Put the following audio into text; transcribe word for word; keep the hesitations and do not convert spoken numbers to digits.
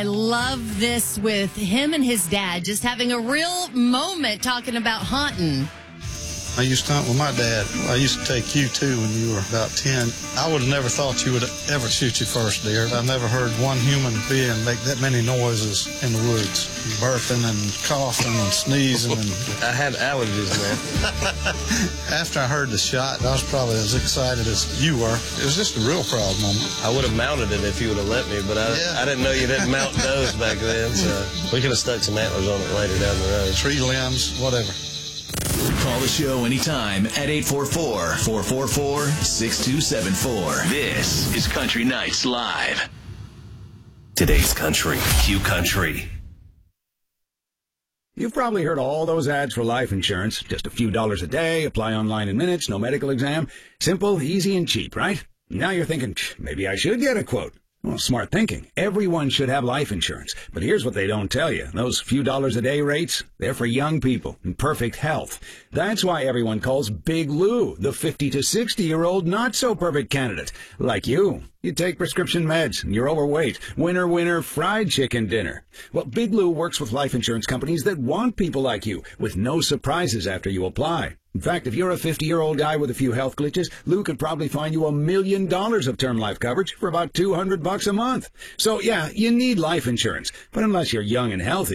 I love this with him and his dad just having a real moment talking about hunting. I used to hunt with my dad. I used to take you, too, when you were about ten. I would have never thought you would ever shoot your first deer. I've never heard one human being make that many noises in the woods. Burping and coughing and sneezing. And I had allergies, man. After I heard the shot, I was probably as excited as you were. It was just a real proud moment. I would have mounted it if you would have let me, but I, yeah. I didn't know you didn't mount those back then, so we could have stuck some antlers on it later down the road. Tree limbs, whatever. Call the show anytime at eight four four, four four four, six two seven four. This is Country Nights Live. Today's country, Q Country. You've probably heard all those ads for life insurance. Just a few dollars a day, apply online in minutes, no medical exam. Simple, easy, and cheap, right? Now you're thinking, maybe I should get a quote. Well, smart thinking. Everyone should have life insurance. But here's what they don't tell you. Those few dollars a day rates, they're for young people in perfect health. That's why everyone calls Big Lou the fifty to sixty-year-old not-so-perfect candidate. Like you. You take prescription meds, and you're overweight. Winner, winner, fried chicken dinner. Well, Big Lou works with life insurance companies that want people like you, with no surprises after you apply. In fact, if you're a fifty-year-old guy with a few health glitches, Lou could probably find you a million dollars of term life coverage for about two hundred bucks a month. So, yeah, you need life insurance. But unless you're young and healthy,